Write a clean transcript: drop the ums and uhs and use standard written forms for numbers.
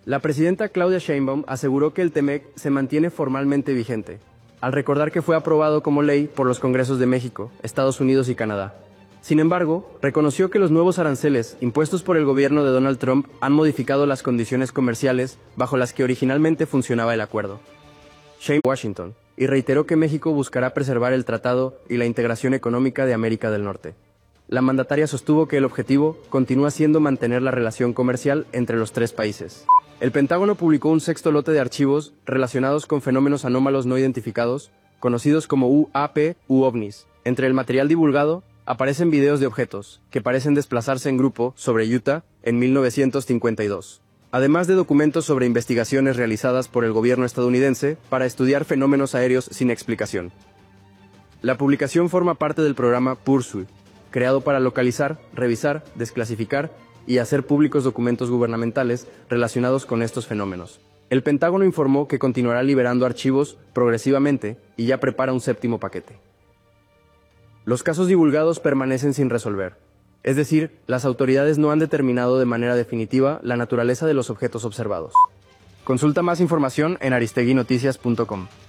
La presidenta Claudia Sheinbaum aseguró que el TEMEC se mantiene formalmente vigente, al recordar que fue aprobado como ley por los Congresos de México, Estados Unidos y Canadá. Sin embargo, reconoció que los nuevos aranceles impuestos por el gobierno de Donald Trump han modificado las condiciones comerciales bajo las que originalmente funcionaba el acuerdo. Sheinbaum, Washington, y reiteró que México buscará preservar el tratado y la integración económica de América del Norte. La mandataria sostuvo que el objetivo continúa siendo mantener la relación comercial entre los tres países. El Pentágono publicó un sexto lote de archivos relacionados con fenómenos anómalos no identificados, conocidos como UAP u OVNIs. Entre el material divulgado, aparecen videos de objetos que parecen desplazarse en grupo sobre Utah en 1952, además de documentos sobre investigaciones realizadas por el gobierno estadounidense para estudiar fenómenos aéreos sin explicación. La publicación forma parte del programa Pursuit, creado para localizar, revisar, desclasificar y hacer públicos documentos gubernamentales relacionados con estos fenómenos. El Pentágono informó que continuará liberando archivos progresivamente y ya prepara un séptimo paquete. Los casos divulgados permanecen sin resolver. Es decir, las autoridades no han determinado de manera definitiva la naturaleza de los objetos observados. Consulta más información en aristeguinoticias.com.